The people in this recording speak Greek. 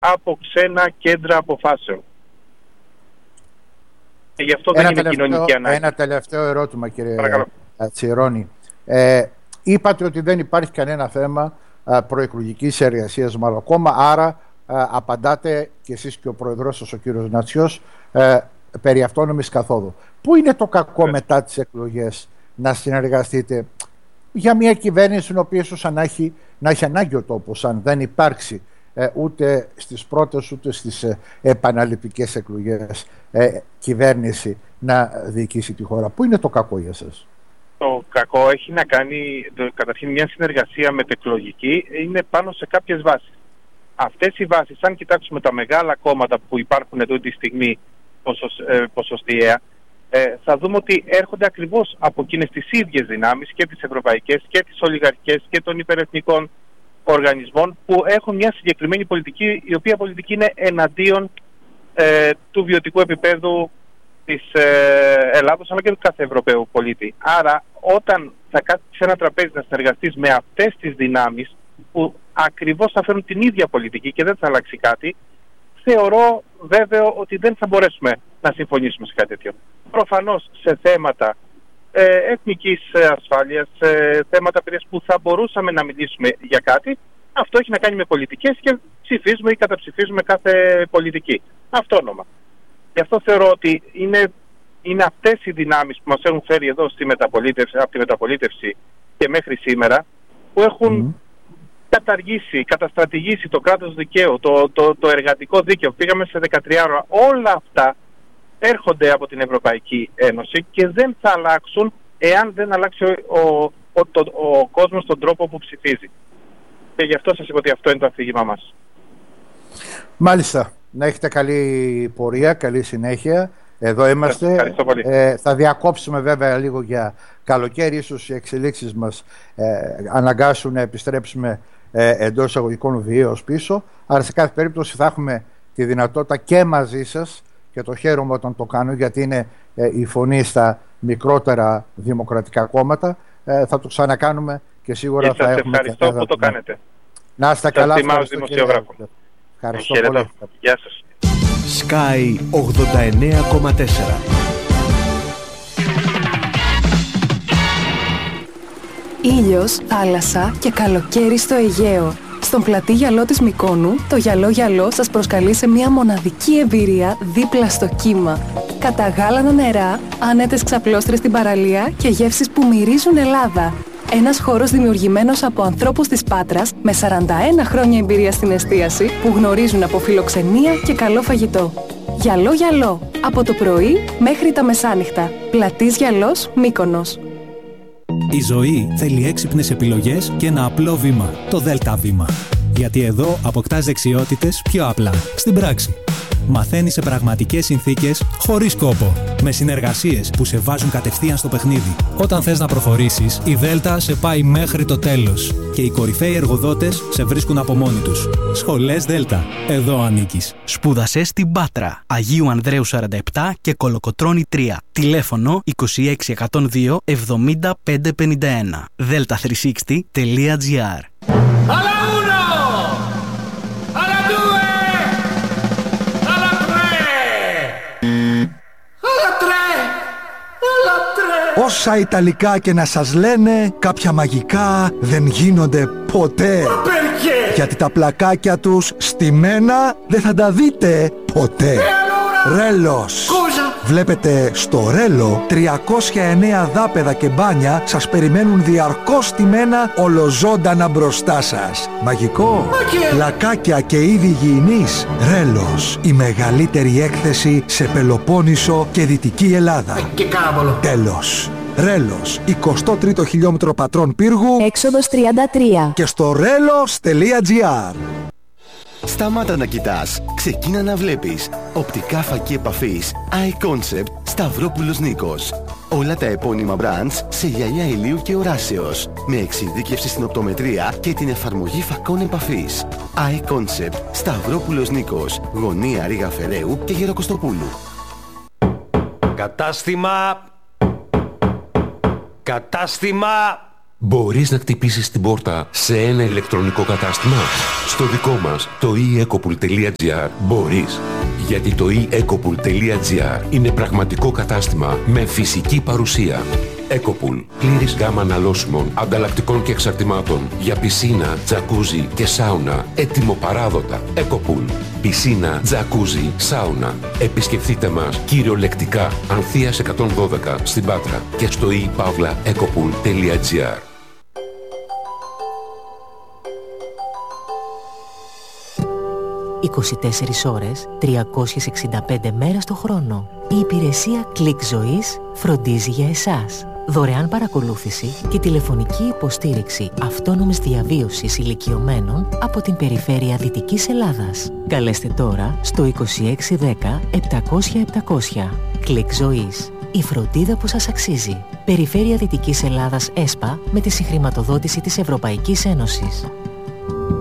από ξένα κέντρα αποφάσεων. Και γι' αυτό δεν είναι κοινωνική ανάγκη. Ένα τελευταίο ερώτημα, κύριε Τσιρόνη. Είπατε ότι δεν υπάρχει κανένα θέμα προεκλογικής εργασίας με άλλο κόμμα, άρα απαντάτε και εσείς και ο πρόεδρος σας, ο κύριος Νατσιός, περί αυτόνομης καθόδου. Πού είναι το κακό μετά τις εκλογές να συνεργαστείτε για μια κυβέρνηση στην οποία ίσως να έχει ανάγκη ο τόπος, αν δεν υπάρξει ούτε στις πρώτες ούτε στις επαναληπτικές εκλογές κυβέρνηση να διοικήσει τη χώρα? Πού είναι το κακό για σας? Το κακό έχει να κάνει, καταρχήν, μια συνεργασία μετεκλογική είναι πάνω σε κάποιες βάσεις. Αυτές οι βάσεις, αν κοιτάξουμε τα μεγάλα κόμματα που υπάρχουν εδώ τη στιγμή ποσοστιαία, θα δούμε ότι έρχονται ακριβώς από εκείνες τις ίδιες δυνάμεις, και τις ευρωπαϊκές και τις ολιγαρχικές και των υπερεθνικών οργανισμών, που έχουν μια συγκεκριμένη πολιτική, η οποία πολιτική είναι εναντίον του βιωτικού επίπεδου της Ελλάδος, αλλά και του κάθε Ευρωπαίου πολίτη. Άρα, όταν θα κάτσεις σε ένα τραπέζι να συνεργαστείς με αυτές τις δυνάμεις που ακριβώς θα φέρουν την ίδια πολιτική και δεν θα αλλάξει κάτι, θεωρώ βέβαιο ότι δεν θα μπορέσουμε να συμφωνήσουμε σε κάτι τέτοιο. Προφανώς σε θέματα εθνικής ασφάλειας, σε θέματα παιδείας που θα μπορούσαμε να μιλήσουμε για κάτι, αυτό έχει να κάνει με πολιτικές και ψηφίζουμε ή καταψηφίζουμε κάθε πολιτική. Αυτόνομα. Γι' αυτό θεωρώ ότι είναι αυτές οι δυνάμεις που μας έχουν φέρει εδώ από τη μεταπολίτευση και μέχρι σήμερα, που έχουν καταστρατηγήσει το κράτος δικαίου, το εργατικό δίκαιο. Πήγαμε σε 13 ώρα. Όλα αυτά έρχονται από την Ευρωπαϊκή Ένωση και δεν θα αλλάξουν εάν δεν αλλάξει ο κόσμος τον τρόπο που ψηφίζει. Και γι' αυτό σας είπα ότι αυτό είναι το αφήγημά μας. Μάλιστα. Να έχετε καλή πορεία, καλή συνέχεια. Εδώ είμαστε. Ευχαριστώ πολύ. Θα διακόψουμε βέβαια λίγο για καλοκαίρι. Ίσως οι εξελίξεις μας αναγκάσουν να επιστρέψουμε εντός εισαγωγικών βίαιος πίσω. Αλλά σε κάθε περίπτωση θα έχουμε τη δυνατότητα και μαζί σας, και το χαίρομαι όταν το κάνω, γιατί είναι η φωνή στα μικρότερα δημοκρατικά κόμματα. Θα το ξανακάνουμε και σίγουρα θα έχουμε. Ευχαριστώ που το κάνετε. Να είστε καλά. Σας τιμάω ως δημοσιογράφο. Ευχαριστώ πολύ. Γεια σας. Sky 89,4. Ήλιος, θάλασσα και καλοκαίρι στο Αιγαίο. Στον πλατή γυαλό της Μυκόνου, το γυαλό σας προσκαλεί σε μια μοναδική εμπειρία δίπλα στο κύμα. Καταγάλανα νερά, άνετες ξαπλώστρες στην παραλία και γεύσεις που μυρίζουν Ελλάδα. Ένας χώρος δημιουργημένος από ανθρώπους της Πάτρας με 41 χρόνια εμπειρία στην εστίαση που γνωρίζουν από φιλοξενία και καλό φαγητό. Γυαλό, από το πρωί μέχρι τα μεσάνυχτα. Πλατής Γυαλός, Μύκονος. Η ζωή θέλει έξυπνες επιλογές και ένα απλό βήμα, το ΔΕΛΤΑ βήμα. Γιατί εδώ αποκτάς δεξιότητες πιο απλά, στην πράξη. Μαθαίνεις σε πραγματικές συνθήκες, χωρίς κόπο. Με συνεργασίες που σε βάζουν κατευθείαν στο παιχνίδι. Όταν θες να προχωρήσεις, η ΔΕΛΤΑ σε πάει μέχρι το τέλος. Και οι κορυφαίοι εργοδότες σε βρίσκουν από μόνοι τους. Σχολές ΔΕΛΤΑ. Εδώ ανήκεις. Σπούδασε στην Πάτρα, Αγίου Ανδρέου 47 και Κολοκοτρώνη 3. Τηλέφωνο 26 102 70 551. delta360.gr. Όσα Ιταλικά και να σας λένε, κάποια μαγικά δεν γίνονται ποτέ. Γιατί τα πλακάκια τους στημένα δεν θα τα δείτε ποτέ. Ρέλος. Βλέπετε, στο Ρέλο 309 δάπεδα και μπάνια σας περιμένουν διαρκώς στημένα ολοζώντανα μπροστά σας. Μαγικό. Πλακάκια και είδη υγιεινής. Ρέλος. Η μεγαλύτερη έκθεση σε Πελοπόννησο και Δυτική Ελλάδα. Τέλος. Ρέλος, 23ο χιλιόμετρο Πατρών Πύργου, Έξοδος 33. και στο relos.gr. Σταμάτα να κοιτάς. Ξεκίνα να βλέπεις. Οπτικά φακή επαφής iConcept Σταυρόπουλος Νίκος. Όλα τα επώνυμα brands σε γυαλιά ηλίου και οράσεως. Με εξειδίκευση στην οπτομετρία και την εφαρμογή φακών επαφής. iConcept Σταυρόπουλος Νίκος. Γωνία Ρήγα Φεραίου και Γεροκοστοπούλου. Κατάστημα Μπορείς να χτυπήσεις την πόρτα σε ένα ηλεκτρονικό κατάστημα? Στο δικό μας, το eEcopool.gr, μπορείς. Γιατί το eEcopool.gr είναι πραγματικό κατάστημα με φυσική παρουσία. Ecopool. Πλήρης γάμα αναλώσιμων, ανταλλακτικών και εξαρτημάτων για πισίνα, τζακούζι και σάουνα. Έτοιμο παράδοτα. Ecopool. Πισίνα, τζακούζι, σάουνα. Επισκεφτείτε μας κυριολεκτικά Ανθείας 112 στην Πάτρα και στο ePavlaEcopool.gr. 24 ώρες, 365 μέρες το χρόνο. Η υπηρεσία Click Ζωής φροντίζει για εσάς. Δωρεάν παρακολούθηση και τηλεφωνική υποστήριξη αυτόνομης διαβίωσης ηλικιωμένων από την περιφέρεια Δυτικής Ελλάδας. Καλέστε τώρα στο 2610 700 700. Click Ζωής. Η φροντίδα που σας αξίζει. Περιφέρεια Δυτικής Ελλάδας ΕΣΠΑ με τη συγχρηματοδότηση της Ευρωπαϊκής Ένωσης.